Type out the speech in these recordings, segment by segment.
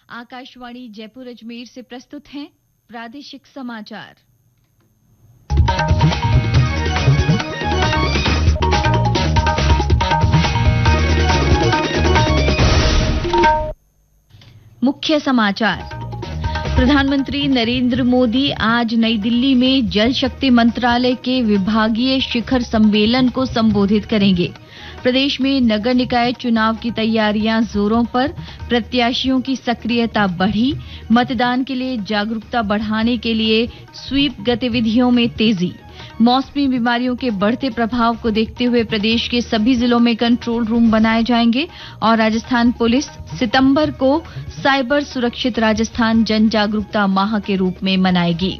आकाशवाणी जयपुर अजमेर से प्रस्तुत हैं प्रादेशिक समाचार। मुख्य समाचार। प्रधानमंत्री नरेंद्र मोदी आज नई दिल्ली में जल शक्ति मंत्रालय के विभागीय शिखर सम्मेलन को संबोधित करेंगे। प्रदेश में नगर निकाय चुनाव की तैयारियां जोरों पर, प्रत्याशियों की सक्रियता बढ़ी, मतदान के लिए जागरूकता बढ़ाने के लिए स्वीप गतिविधियों में तेजी। मौसमी बीमारियों के बढ़ते प्रभाव को देखते हुए प्रदेश के सभी जिलों में कंट्रोल रूम बनाए जाएंगे और राजस्थान पुलिस सितंबर को साइबर सुरक्षित राजस्थान जन जागरूकता माह के रूप में मनाएगी।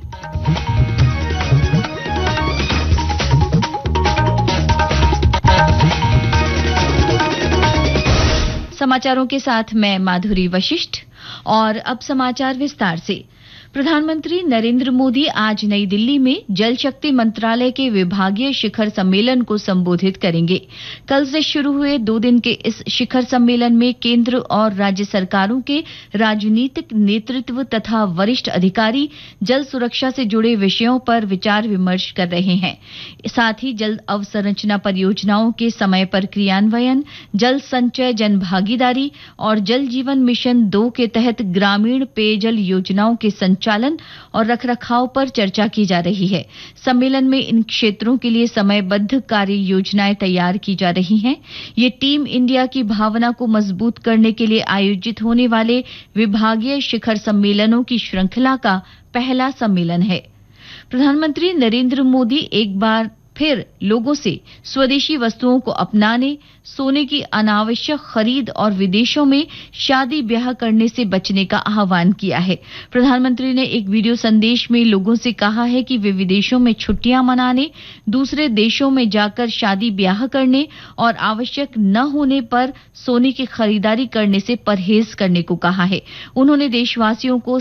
समाचारों के साथ मैं माधुरी वशिष्ठ और अब समाचार विस्तार से। प्रधानमंत्री नरेंद्र मोदी आज नई दिल्ली में जल शक्ति मंत्रालय के विभागीय शिखर सम्मेलन को संबोधित करेंगे। कल से शुरू हुए 2 दिन के इस शिखर सम्मेलन में केंद्र और राज्य सरकारों के राजनीतिक नेतृत्व तथा वरिष्ठ अधिकारी जल सुरक्षा से जुड़े विषयों पर विचार विमर्श कर रहे हैं। साथ ही जल अवसंरचना परियोजनाओं के समय पर क्रियान्वयन, जल संचय जन भागीदारी और जल जीवन मिशन 2 के तहत ग्रामीण पेयजल योजनाओं के संचालन और रखरखाव पर चर्चा की जा रही है। सम्मेलन में इन क्षेत्रों के लिए समयबद्ध कार्य योजनाएं तैयार की जा रही हैं। ये टीम इंडिया की भावना को मजबूत करने के लिए आयोजित होने वाले विभागीय शिखर सम्मेलनों की श्रृंखला का पहला सम्मेलन है। प्रधानमंत्री नरेंद्र मोदी एक बार फिर लोगों से स्वदेशी वस्तुओं को अपनाने, सोने की अनावश्यक खरीद और विदेशों में शादी ब्याह करने से बचने का आह्वान किया है। प्रधानमंत्री ने एक वीडियो संदेश में लोगों से कहा है कि वे विदेशों में छुट्टियां मनाने, दूसरे देशों में जाकर शादी ब्याह करने और आवश्यक न होने पर सोने की खरीदारी करने से परहेज करने को कहा है। उन्होंने देशवासियों को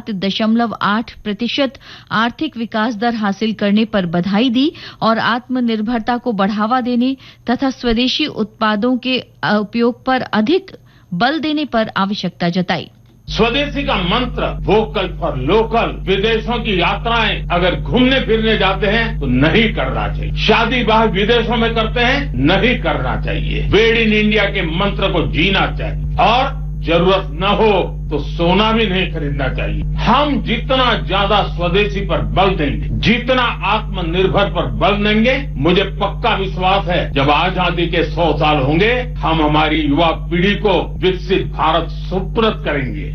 7.8% आर्थिक विकास दर हासिल करने पर बधाई दी और आत्मनिर्भरता को बढ़ावा देने तथा स्वदेशी उत्पादों के उपयोग पर अधिक बल देने पर आवश्यकता जताई। स्वदेशी का मंत्र वोकल फॉर लोकल, विदेशों की यात्राएं अगर घूमने फिरने जाते हैं तो नहीं करना चाहिए। शादी ब्याह विदेशों में करते हैं, नहीं करना चाहिए। मेड इन इंडिया के मंत्र को जीना चाहिए और जरूरत न हो तो सोना भी नहीं खरीदना चाहिए। हम जितना ज्यादा स्वदेशी पर बल देंगे, जितना आत्मनिर्भर पर बल देंगे, मुझे पक्का विश्वास है जब आजादी के 100 साल होंगे, हम हमारी युवा पीढ़ी को विकसित भारत सुपुर्द करेंगे।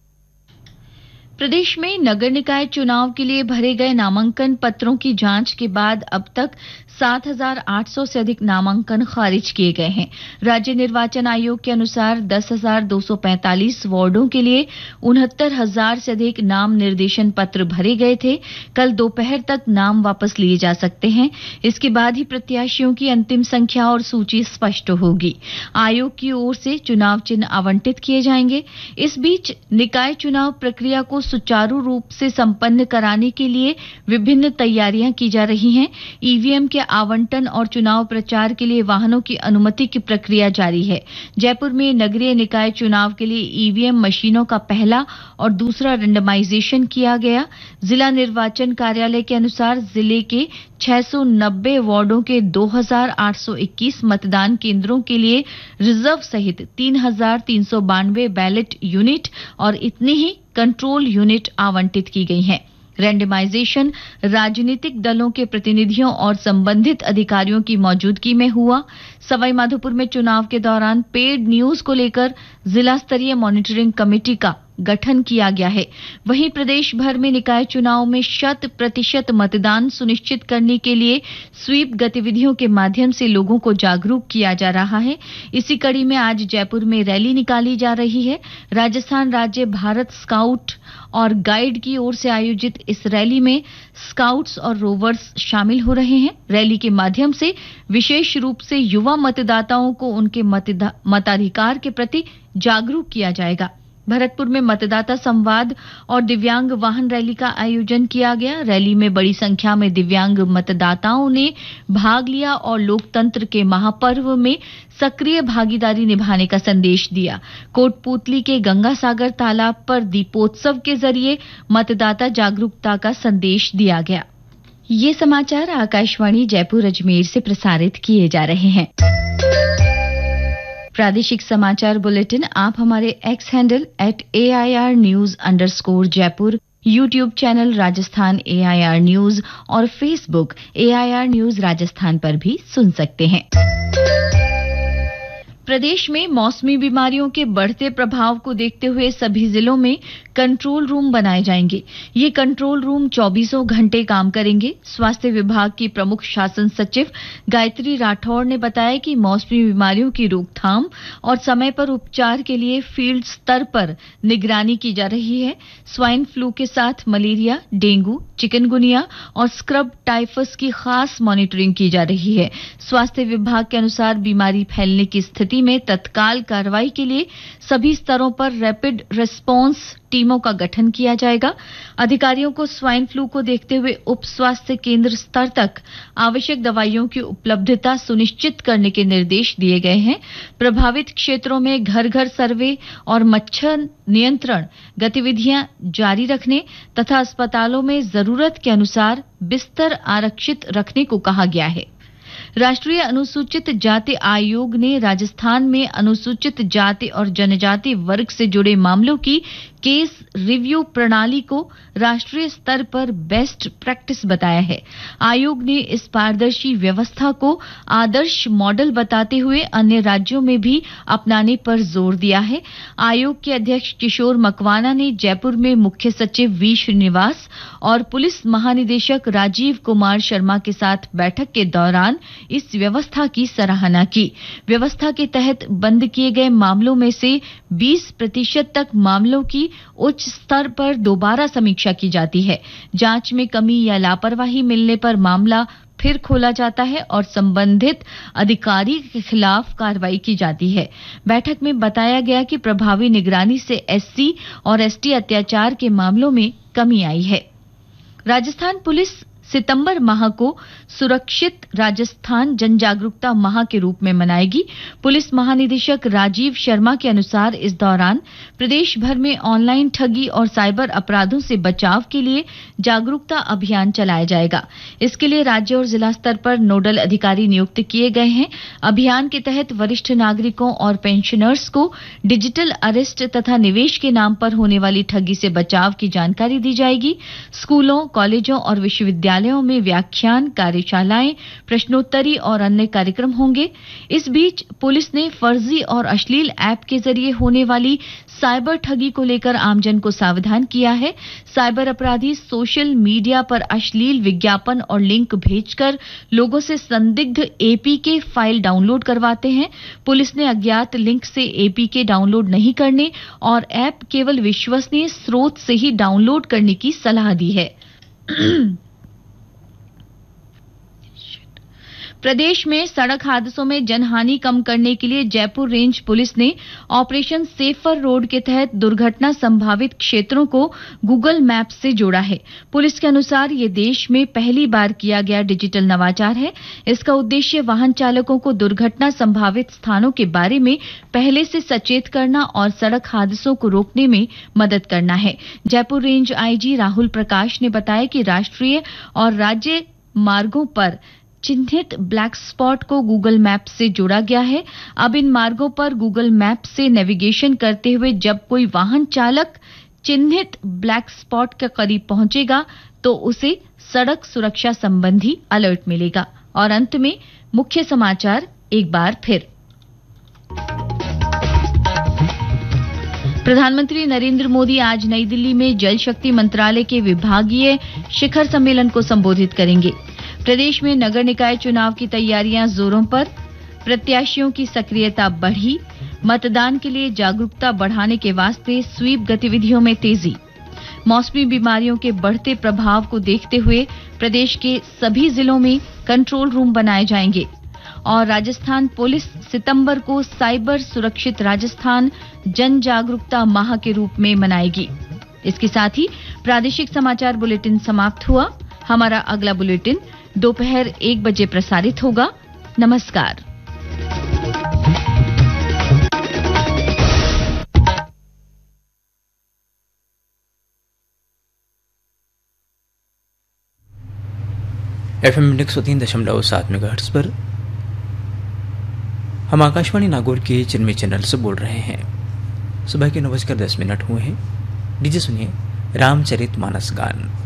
प्रदेश में नगर निकाय चुनाव के लिए भरे गए नामांकन पत्रों की जांच के बाद अब तक 7,800 से अधिक नामांकन खारिज किए गए हैं। राज्य निर्वाचन आयोग के अनुसार 10,245 वार्डों के लिए 69,000 से अधिक नाम निर्देशन पत्र भरे गए थे। कल दोपहर तक नाम वापस लिए जा सकते हैं। इसके बाद ही प्रत्याशियों की अंतिम संख्या और सूची स्पष्ट होगी। आयोग की ओर से चुनाव चिन्ह आवंटित किए जाएंगे। इस बीच निकाय चुनाव प्रक्रिया को सुचारू रूप से संपन्न कराने के लिए विभिन्न तैयारियां की जा रही हैं। ईवीएम के आवंटन और चुनाव प्रचार के लिए वाहनों की अनुमति की प्रक्रिया जारी है। जयपुर में नगरीय निकाय चुनाव के लिए ईवीएम मशीनों का पहला और दूसरा रेंडमाइजेशन किया गया। जिला निर्वाचन कार्यालय के अनुसार जिले के 690 वार्डों के 2,821 मतदान केंद्रों के लिए रिजर्व सहित 3,392 बैलेट यूनिट और इतनी ही कंट्रोल यूनिट आवंटित की गई हैं। रैंडमाइजेशन राजनीतिक दलों के प्रतिनिधियों और संबंधित अधिकारियों की मौजूदगी में हुआ। सवाईमाधोपुर में चुनाव के दौरान पेड न्यूज को लेकर जिला स्तरीय मॉनिटरिंग कमेटी का गठन किया गया है। वहीं प्रदेश भर में निकाय चुनाव में 100% मतदान सुनिश्चित करने के लिए स्वीप गतिविधियों के माध्यम से लोगों को जागरूक किया जा रहा है। इसी कड़ी में आज जयपुर में रैली निकाली जा रही है। राजस्थान राज्य भारत स्काउट और गाइड की ओर से आयोजित इस रैली में स्काउट्स और रोवर्स शामिल हो रहे हैं। रैली के माध्यम से विशेष रूप से युवा मतदाताओं को उनके मताधिकार के प्रति जागरूक किया जाएगा। भरतपुर में मतदाता संवाद और दिव्यांग वाहन रैली का आयोजन किया गया। रैली में बड़ी संख्या में दिव्यांग मतदाताओं ने भाग लिया और लोकतंत्र के महापर्व में सक्रिय भागीदारी निभाने का संदेश दिया। कोटपूतली के गंगा सागर तालाब पर दीपोत्सव के जरिए मतदाता जागरूकता का संदेश दिया गया। ये समाचार आकाशवाणी जयपुर अजमेर से प्रसारित किए जा रहे हैं। प्रादेशिक समाचार बुलेटिन आप हमारे x handle @AIR_News_Jaipur, YouTube channel Rajasthan AIR news और फेसबुक AIR न्यूज राजस्थान पर भी सुन सकते हैं। प्रदेश में मौसमी बीमारियों के बढ़ते प्रभाव को देखते हुए सभी जिलों में कंट्रोल रूम बनाए जाएंगे। ये कंट्रोल रूम 24 घंटे काम करेंगे। स्वास्थ्य विभाग की प्रमुख शासन सचिव गायत्री राठौड़ ने बताया कि मौसमी बीमारियों की रोकथाम और समय पर उपचार के लिए फील्ड स्तर पर निगरानी की जा रही है। स्वाइन फ्लू के साथ मलेरिया, डेंगू, चिकनगुनिया और स्क्रब टाइफस की खास मॉनिटरिंग की जा रही है। स्वास्थ्य विभाग के अनुसार बीमारी फैलने की स्थिति में तत्काल कार्रवाई के लिए सभी स्तरों पर रैपिड रिस्पांस टीमों का गठन किया जाएगा। अधिकारियों को स्वाइन फ्लू को देखते हुए उप स्वास्थ्य केंद्र स्तर तक आवश्यक दवाइयों की उपलब्धता सुनिश्चित करने के निर्देश दिए गए हैं। प्रभावित क्षेत्रों में घर घर सर्वे और मच्छर नियंत्रण गतिविधियां जारी रखने तथा अस्पतालों में जरूरत के अनुसार बिस्तर आरक्षित रखने को कहा गया है। राष्ट्रीय अनुसूचित जाति आयोग ने राजस्थान में अनुसूचित जाति और जनजाति वर्ग से जुड़े मामलों की केस रिव्यू प्रणाली को राष्ट्रीय स्तर पर बेस्ट प्रैक्टिस बताया है। आयोग ने इस पारदर्शी व्यवस्था को आदर्श मॉडल बताते हुए अन्य राज्यों में भी अपनाने पर जोर दिया है। आयोग के अध्यक्ष किशोर मकवाना ने जयपुर में मुख्य सचिव वी श्रीनिवास और पुलिस महानिदेशक राजीव कुमार शर्मा के साथ बैठक के दौरान इस व्यवस्था की सराहना की। व्यवस्था के तहत बंद किए गए मामलों में से 20% तक मामलों की उच्च स्तर पर दोबारा समीक्षा की जाती है। जांच में कमी या लापरवाही मिलने पर मामला फिर खोला जाता है और संबंधित अधिकारी के खिलाफ कार्रवाई की जाती है। बैठक में बताया गया कि प्रभावी निगरानी से SC और ST अत्याचार के मामलों में कमी आई है। राजस्थान पुलिस सितंबर माह को सुरक्षित राजस्थान जन जागरूकता माह के रूप में मनाएगी। पुलिस महानिदेशक राजीव शर्मा के अनुसार इस दौरान प्रदेश भर में ऑनलाइन ठगी और साइबर अपराधों से बचाव के लिए जागरूकता अभियान चलाया जाएगा। इसके लिए राज्य और जिला स्तर पर नोडल अधिकारी नियुक्त किए गए हैं। अभियान के तहत वरिष्ठ नागरिकों और पेंशनर्स को डिजिटल अरेस्ट तथा निवेश के नाम पर होने वाली ठगी से बचाव की जानकारी दी जाएगी। स्कूलों, कॉलेजों और विश्वविद्यालयों में व्याख्यान, कार्यशालाएं, प्रश्नोत्तरी और अन्य कार्यक्रम होंगे। इस बीच पुलिस ने फर्जी और अश्लील ऐप के जरिए होने वाली साइबर ठगी को लेकर आमजन को सावधान किया है। साइबर अपराधी सोशल मीडिया पर अश्लील विज्ञापन और लिंक भेजकर लोगों से संदिग्ध APK फाइल डाउनलोड करवाते हैं। पुलिस ने अज्ञात लिंक से APK डाउनलोड नहीं करने और ऐप केवल विश्वसनीय स्रोत से ही डाउनलोड करने की सलाह दी है। प्रदेश में सड़क हादसों में जनहानि कम करने के लिए जयपुर रेंज पुलिस ने ऑपरेशन सेफर रोड के तहत दुर्घटना संभावित क्षेत्रों को गूगल मैप से जोड़ा है। पुलिस के अनुसार ये देश में पहली बार किया गया डिजिटल नवाचार है। इसका उद्देश्य वाहन चालकों को दुर्घटना संभावित स्थानों के बारे में पहले से सचेत करना और सड़क हादसों को रोकने में मदद करना है। जयपुर रेंज IG राहुल प्रकाश ने बताया कि राष्ट्रीय और राज्य मार्गों पर चिन्हित ब्लैक स्पॉट को गूगल मैप से जोड़ा गया है। अब इन मार्गों पर गूगल मैप से नेविगेशन करते हुए जब कोई वाहन चालक चिन्हित ब्लैक स्पॉट के करीब पहुंचेगा तो उसे सड़क सुरक्षा संबंधी अलर्ट मिलेगा। और अंत में मुख्य समाचार एक बार फिर। प्रधानमंत्री नरेंद्र मोदी आज नई दिल्ली में जल शक्ति मंत्रालय के विभागीय शिखर सम्मेलन को संबोधित करेंगे। प्रदेश में नगर निकाय चुनाव की तैयारियां जोरों पर, प्रत्याशियों की सक्रियता बढ़ी, मतदान के लिए जागरूकता बढ़ाने के वास्ते स्वीप गतिविधियों में तेजी। मौसमी बीमारियों के बढ़ते प्रभाव को देखते हुए प्रदेश के सभी जिलों में कंट्रोल रूम बनाए जाएंगे। और राजस्थान पुलिस सितंबर को साइबर सुरक्षित राजस्थान जन जागरूकता माह के रूप में मनाएगी। इसके साथ ही प्रादेशिक समाचार बुलेटिन समाप्त हुआ। हमारा अगला बुलेटिन दोपहर 1 बजे प्रसारित होगा। नमस्कार। FM 103.7 मेगाहर्ट्ज पर हम आकाशवाणी नागौर के चिन्मय चैनल से बोल रहे हैं। सुबह के 9:10 हुए हैं। डीजे सुनिए रामचरितमानस गान।